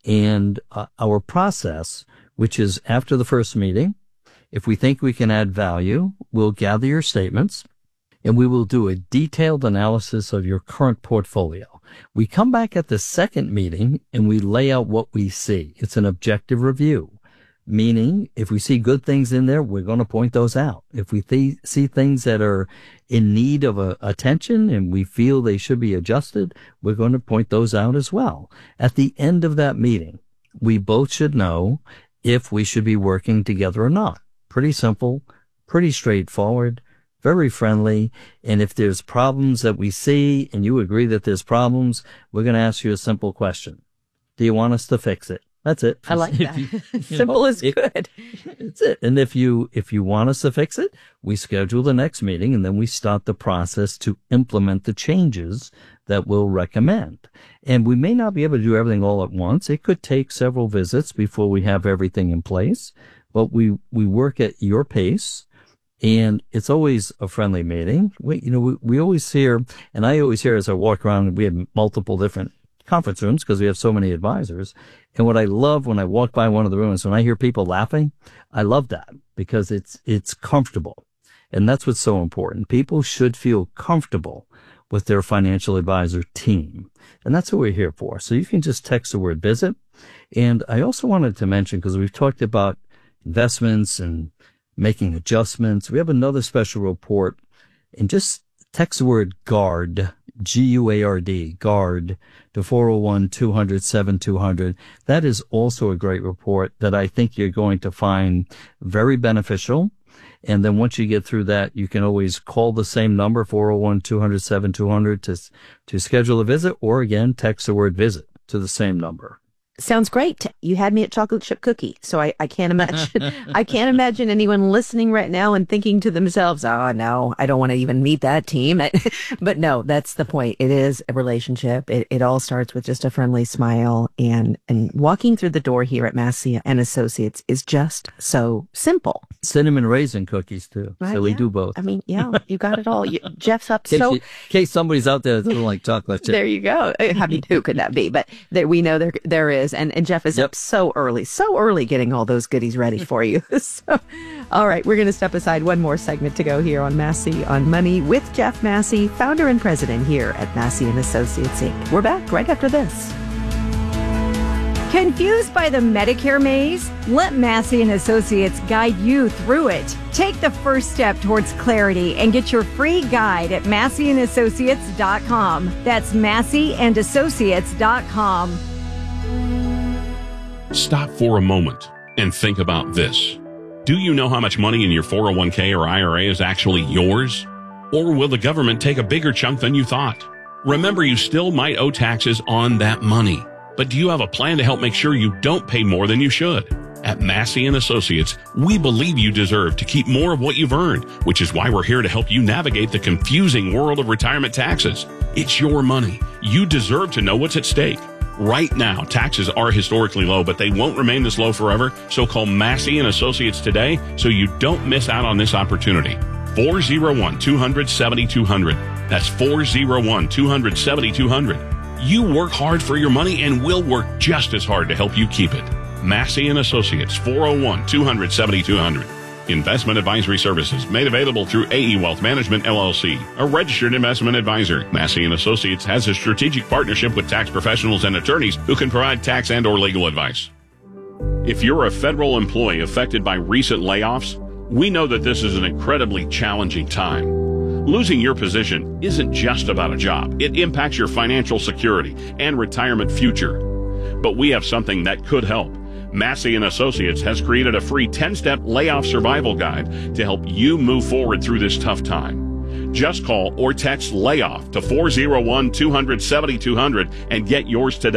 [SPEAKER 11] And uh, our process, which is after the first meeting, if we think we can add value, we'll gather your statements and we will do a detailed analysis of your current portfolio. We come back at the second meeting and we lay out what we see. It's an objective review, meaning if we see good things in there, we're going to point those out. If we th- see things that are in need of uh, attention and we feel they should be adjusted, we're going to point those out as well. At the end of that meeting, we both should know if we should be working together or not. Pretty simple, pretty straightforward, very friendly. And if there's problems that we see and you agree that there's problems, we're going to ask you a simple question. Do you want us to fix it? That's it.
[SPEAKER 10] I like that.
[SPEAKER 11] You, you
[SPEAKER 10] Simple
[SPEAKER 11] know,
[SPEAKER 10] is
[SPEAKER 11] it,
[SPEAKER 10] good.
[SPEAKER 11] That's it. And if you, if you want us to fix it, we schedule the next meeting and then we start the process to implement the changes that we'll recommend. And we may not be able to do everything all at once. It could take several visits before we have everything in place, but we, we work at your pace. And it's always a friendly meeting. We, you know, we, we always hear, and I always hear as I walk around, we have multiple different conference rooms because we have so many advisors. And what I love when I walk by one of the rooms, when I hear people laughing, I love that because it's, it's comfortable. And that's what's so important. People should feel comfortable with their financial advisor team. And that's what we're here for. So you can just text the word visit. And I also wanted to mention, because we've talked about investments and making adjustments, we have another special report, and just text the word GUARD, G U A R D, GUARD, to four oh one, two hundred, seventy-two hundred. That is also a great report that I think you're going to find very beneficial. And then once you get through that, you can always call the same number, four oh one, two hundred, seventy-two hundred, to, to schedule a visit, or again, text the word visit to the same number.
[SPEAKER 10] Sounds great. You had me at chocolate chip cookie. So I, I can't imagine, I can't imagine anyone listening right now and thinking to themselves, oh no, I don't want to even meet that team. But no, that's the point. It is a relationship. It, it all starts with just a friendly smile, and, and walking through the door here at Massey and Associates is just so simple.
[SPEAKER 11] Cinnamon raisin cookies too.
[SPEAKER 10] Right,
[SPEAKER 11] so we
[SPEAKER 10] yeah.
[SPEAKER 11] do both.
[SPEAKER 10] I mean, yeah, you got it all. You, Jeff's up.
[SPEAKER 11] In case,
[SPEAKER 10] So
[SPEAKER 11] you, in case somebody's out there that doesn't like chocolate chip.
[SPEAKER 10] there you go. I mean, who could that be? But there, we know there, there is. And, and Jeff is
[SPEAKER 11] Yep.
[SPEAKER 10] up so early, so early getting all those goodies ready for you. So, all right, we're going to step aside one more segment to go here on Massey on Money with Jeff Massey, founder and president here at Massey and Associates, Incorporated. We're back right after this.
[SPEAKER 12] Confused by the Medicare maze? Let Massey and Associates guide you through it. Take the first step towards clarity and get your free guide at massey and associates dot com. That's massey and associates dot com.
[SPEAKER 13] Stop for a moment and think about this. Do you know how much money in your four oh one k or I R A is actually yours? Or will the government take a bigger chunk than you thought? Remember, you still might owe taxes on that money. But do you have a plan to help make sure you don't pay more than you should? At Massey and Associates, we believe you deserve to keep more of what you've earned, which is why we're here to help you navigate the confusing world of retirement taxes. It's your money. You deserve to know what's at stake. Right now, taxes are historically low, but they won't remain this low forever. So call Massey and Associates today so you don't miss out on this opportunity. four oh one, two hundred, seventy-two hundred. That's four oh one, two hundred, seventy-two hundred. You work hard for your money and we'll work just as hard to help you keep it. Massey and Associates, four oh one, two hundred, seventy-two hundred. Investment advisory services made available through A E Wealth Management, L L C, a registered investment advisor. Massey and Associates has a strategic partnership with tax professionals and attorneys who can provide tax and or legal advice. If you're a federal employee affected by recent layoffs, we know that this is an incredibly challenging time. Losing your position isn't just about a job. It impacts your financial security and retirement future. But we have something that could help. Massey and Associates has created a free ten-step layoff survival guide to help you move forward through this tough time. Just call or text LAYOFF to four oh one, two hundred, seventy-two hundred and get yours today.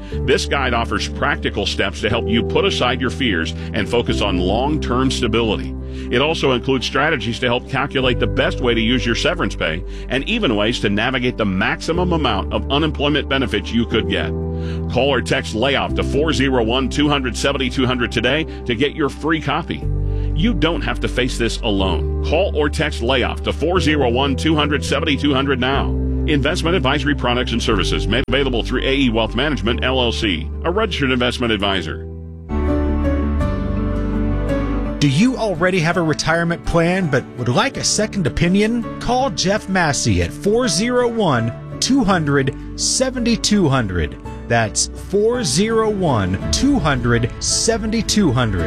[SPEAKER 13] This guide offers practical steps to help you put aside your fears and focus on long-term stability. It also includes strategies to help calculate the best way to use your severance pay and even ways to navigate the maximum amount of unemployment benefits you could get. Call or text layoff to four oh one, two hundred, seventy-two hundred today to get your free copy. You don't have to face this alone. Call or text layoff to four oh one, two hundred, seventy-two hundred now. Investment advisory products and services made available through A E Wealth Management, L L C, a registered investment advisor.
[SPEAKER 14] Do you already have a retirement plan but would like a second opinion? Call Jeff Massey at four oh one, two hundred, seventy-two hundred. That's four oh one, two hundred, seventy-two hundred.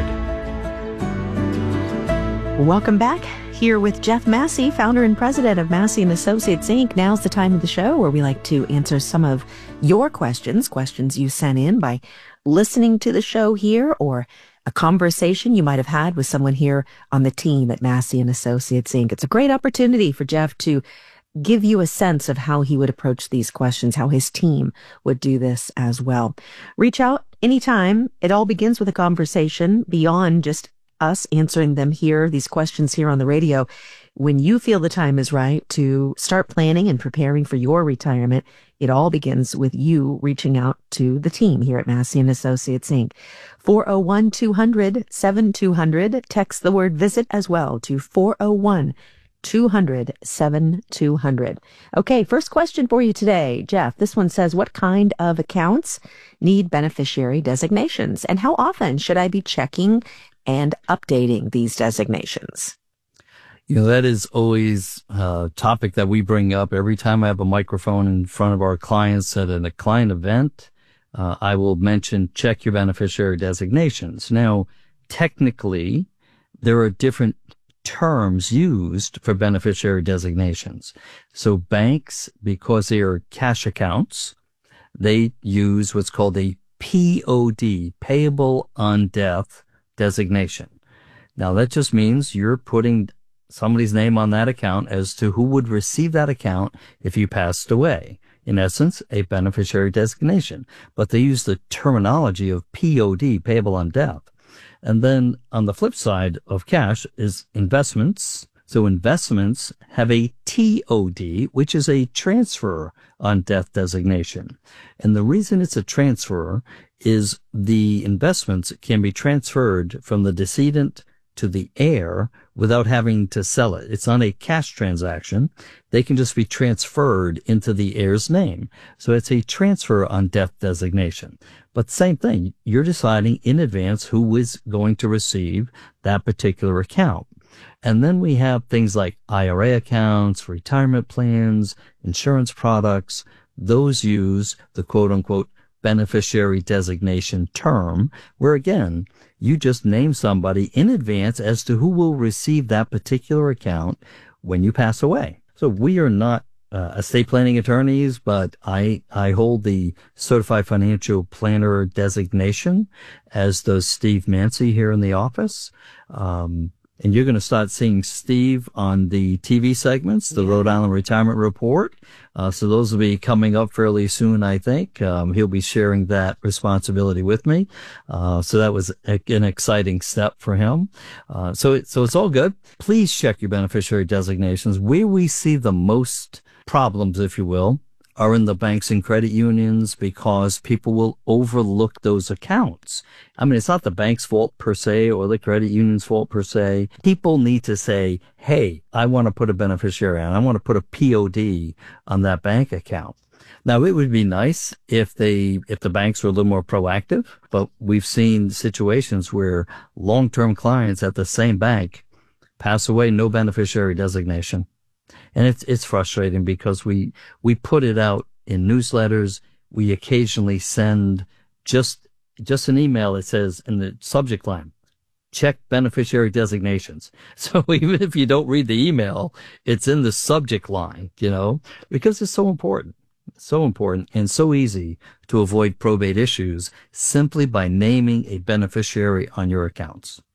[SPEAKER 10] Welcome back. Here with Jeff Massey, founder and president of Massey and Associates, Incorporated. Now's the time of the show where we like to answer some of your questions, questions you sent in by listening to the show here or a conversation you might have had with someone here on the team at Massey and Associates, Incorporated. It's a great opportunity for Jeff to give you a sense of how he would approach these questions, how his team would do this as well. Reach out anytime. It all begins with a conversation beyond just us answering them here, these questions here on the radio. When you feel the time is right to start planning and preparing for your retirement, it all begins with you reaching out to the team here at Massey and Associates, Incorporated. four oh one, two hundred, seventy-two hundred. Text the word visit as well to four oh one, two hundred, seventy-two hundred. Okay, first question for you today, Jeff. This one says, what kind of accounts need beneficiary designations, and how often should I be checking and updating these designations?
[SPEAKER 11] You know, that is always a topic that we bring up every time I have a microphone in front of our clients at a client event. Uh, I will mention check your beneficiary designations. Now, technically, there are different terms used for beneficiary designations. So banks, because they are cash accounts, they use what's called a P O D, payable on death designation. Now, that just means you're putting somebody's name on that account as to who would receive that account if you passed away. In essence, a beneficiary designation. But they use the terminology of P O D, payable on death. And then on the flip side of cash is investments. So investments have a T O D, which is a transfer on death designation. And the reason it's a transfer is the investments can be transferred from the decedent to the heir without having to sell it. It's not a cash transaction. They can just be transferred into the heir's name. So it's a transfer on death designation. But same thing, you're deciding in advance who is going to receive that particular account. And then we have things like I R A accounts, retirement plans, insurance products. Those use the quote-unquote beneficiary designation term, where again, you just name somebody in advance as to who will receive that particular account when you pass away. So we are not uh, estate planning attorneys, but I, I hold the certified financial planner designation, as does Steve Mancy here in the office. Um, And you're going to start seeing Steve on the T V segments, the yeah. Rhode Island Retirement Report. Uh, so those will be coming up fairly soon, I think. Um, he'll be sharing that responsibility with me. Uh, so that was a, an exciting step for him. Uh, so, it, so it's all good. Please check your beneficiary designations. Where we see the most problems, if you will, are in the banks and credit unions, because people will overlook those accounts. I mean, it's not the bank's fault per se or the credit union's fault per se. People need to say, hey, I want to put a beneficiary on. I want to put a P O D on that bank account. Now, it would be nice if they, if the banks were a little more proactive, but we've seen situations where long-term clients at the same bank pass away, no beneficiary designation. And it's, it's frustrating because we, we put it out in newsletters. We occasionally send just, just an email that says in the subject line, check beneficiary designations. So even if you don't read the email, it's in the subject line, you know, because it's so important. So important and so easy to avoid probate issues simply by naming a beneficiary on your accounts.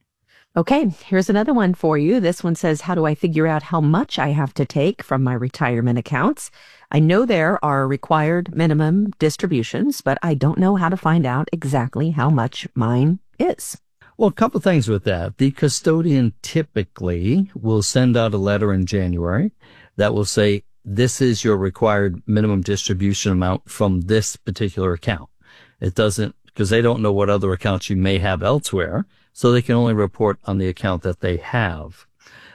[SPEAKER 10] Okay, here's another one for you. This one says, how do I figure out how much I have to take from my retirement accounts? I know there are required minimum distributions, but I don't know how to find out exactly how much mine is.
[SPEAKER 11] Well, a couple things with that. The custodian typically will send out a letter in January that will say, this is your required minimum distribution amount from this particular account. It doesn't, because they don't know what other accounts you may have elsewhere, so they can only report on the account that they have.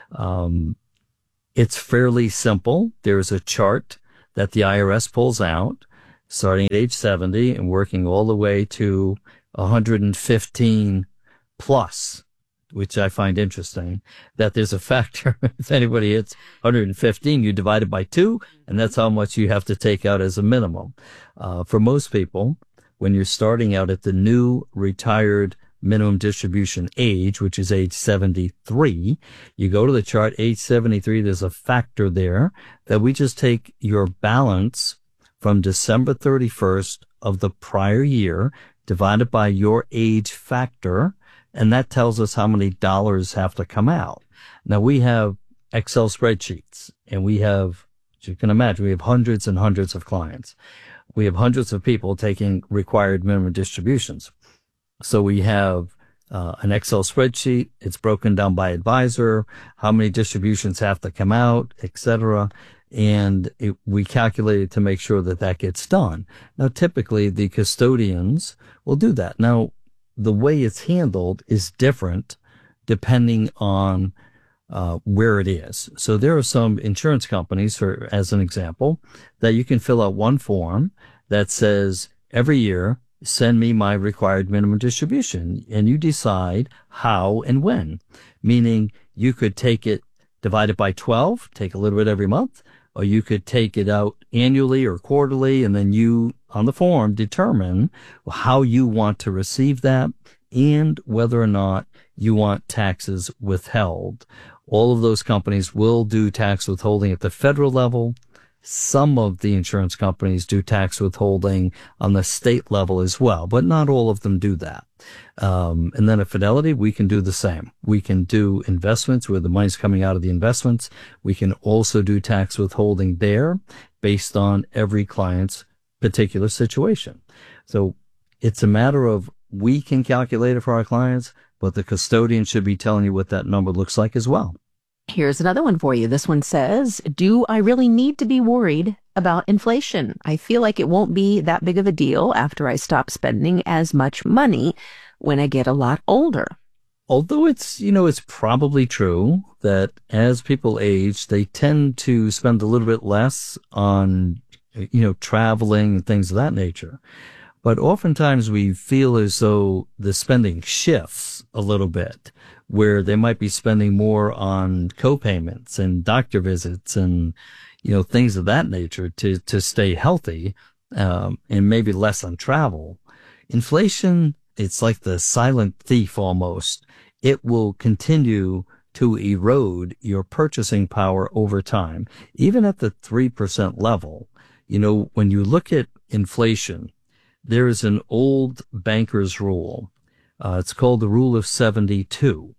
[SPEAKER 11] Um, it's fairly simple. There's a chart that the I R S pulls out, starting at age seventy and working all the way to one hundred fifteen plus, which I find interesting, that there's a factor. If anybody hits one hundred fifteen, you divide it by two, and that's how much you have to take out as a minimum. Uh, for most people, when you're starting out at the new retired minimum distribution age, which is age seventy-three, you go to the chart, age seventy-three, there's a factor there that we just take your balance from December thirty-first of the prior year, divided by your age factor, and that tells us how many dollars have to come out. Now, we have Excel spreadsheets, and we have, as you can imagine, we have hundreds and hundreds of clients. We have hundreds of people taking required minimum distributions. So we have uh, an Excel spreadsheet. It's broken down by advisor, how many distributions have to come out, et cetera. And it, we calculate it to make sure that that gets done. Now, typically, the custodians will do that. Now, the way it's handled is different depending on uh, where it is. So there are some insurance companies, for as an example, that you can fill out one form that says every year, send me my required minimum distribution, and you decide how and when. Meaning you could take it divided by twelve, take a little bit every month, or you could take it out annually or quarterly, and then you, on the form, determine how you want to receive that and whether or not you want taxes withheld. All of those companies will do tax withholding at the federal level. Some of the insurance companies do tax withholding on the state level as well, but not all of them do that. Um, and then at Fidelity, we can do the same. We can do investments where the money's coming out of the investments. We can also do tax withholding there based on every client's particular situation. So it's a matter of we can calculate it for our clients, but the custodian should be telling you what that number looks like as well.
[SPEAKER 10] Here's another one for you. This one says, do I really need to be worried about inflation? I feel like it won't be that big of a deal after I stop spending as much money when I get a lot older.
[SPEAKER 11] Although it's, you know, it's probably true that as people age, they tend to spend a little bit less on, you know, traveling and things of that nature. But oftentimes we feel as though the spending shifts a little bit, where they might be spending more on co-payments and doctor visits and, you know, things of that nature to, to stay healthy, um, and maybe less on travel. Inflation, it's like the silent thief almost. It will continue to erode your purchasing power over time, even at the three percent level. You know, when you look at inflation, there is an old banker's rule. Uh, it's called the Rule of seventy-two.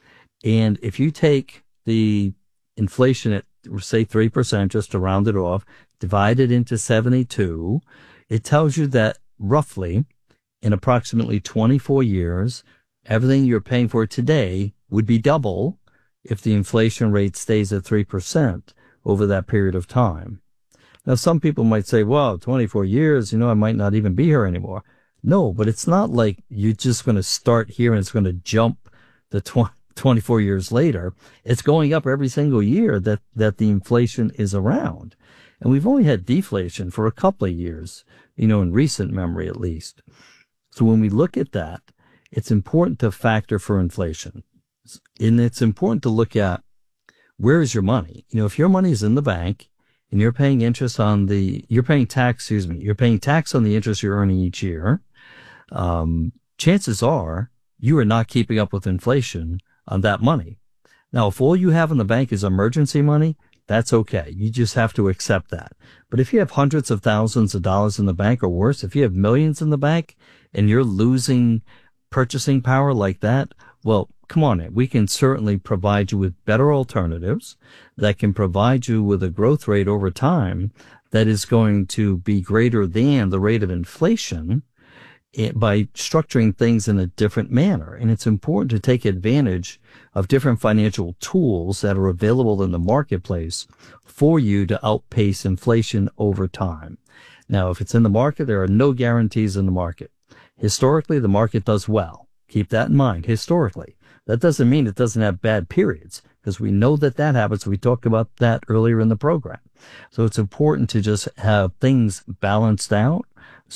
[SPEAKER 11] And if you take the inflation at, say, three percent, just to round it off, divide it into seventy-two, it tells you that roughly in approximately twenty-four years, everything you're paying for today would be double if the inflation rate stays at three percent over that period of time. Now, some people might say, well, twenty-four years, you know, I might not even be here anymore. No, but it's not like you're just going to start here and it's going to jump the twenty, twenty-four years later. It's going up every single year that, that the inflation is around. And we've only had deflation for a couple of years, you know, in recent memory at least. So when we look at that, it's important to factor for inflation. And it's important to look at where is your money? You know, if your money is in the bank, and you're paying interest on the, you're paying tax, excuse me, you're paying tax on the interest you're earning each year, um, chances are you are not keeping up with inflation on that money. Now, if all you have in the bank is emergency money, that's okay. You just have to accept that. But if you have hundreds of thousands of dollars in the bank, or worse, if you have millions in the bank and you're losing purchasing power like that, well, come on in. We can certainly provide you with better alternatives that can provide you with a growth rate over time that is going to be greater than the rate of inflation by structuring things in a different manner. And it's important to take advantage of different financial tools that are available in the marketplace for you to outpace inflation over time. Now, if it's in the market, there are no guarantees in the market. Historically, the market does well. Keep that in mind, historically. That doesn't mean it doesn't have bad periods, because we know that that happens. We talked about that earlier in the program. So it's important to just have things balanced out